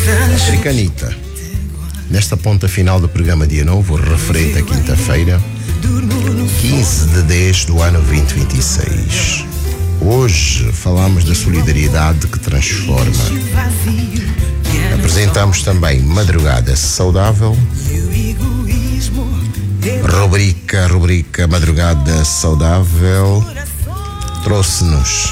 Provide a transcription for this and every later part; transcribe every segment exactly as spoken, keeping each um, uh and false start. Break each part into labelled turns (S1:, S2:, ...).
S1: Africanita. Nesta ponta final do programa Dia Novo, referente à quinta-feira, quinze de dez do ano vinte e vinte e seis. Hoje falamos da solidariedade que transforma. Apresentamos também Madrugada Saudável, rubrica, rubrica Madrugada Saudável, trouxe-nos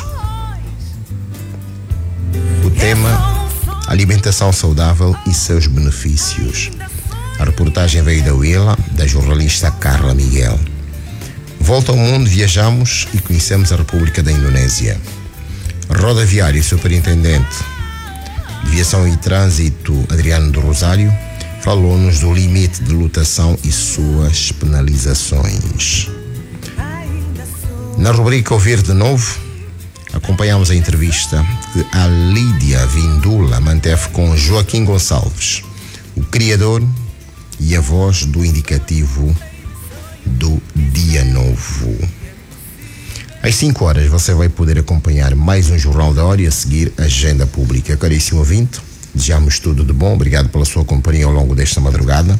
S1: o tema Alimentação Saudável e seus benefícios. A reportagem veio da Willa, da jornalista Carla Miguel. Volta ao mundo, viajamos e conhecemos a República da Indonésia. Rodoviário Superintendente de Viação e Trânsito, Adriano do Rosário, falou-nos do limite de lotação e suas penalizações. Na rubrica Ouvir de Novo, acompanhamos a entrevista que a Lídia Vindula manteve com Joaquim Gonçalves, o criador e a voz do indicativo do Dia Novo. Às cinco horas você vai poder acompanhar mais um Jornal da Hora e a seguir a Agenda Pública. Caríssimo ouvinte, desejamos tudo de bom, obrigado pela sua companhia ao longo desta madrugada.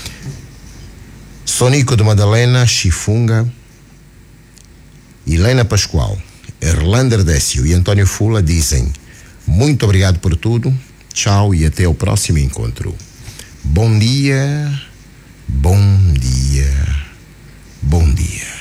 S1: Sonico de Madalena, Chifunga, Helena Pascoal, Erlander Décio e António Fula dizem muito obrigado por tudo, tchau e até o próximo encontro. Bom dia, bom dia, bom dia.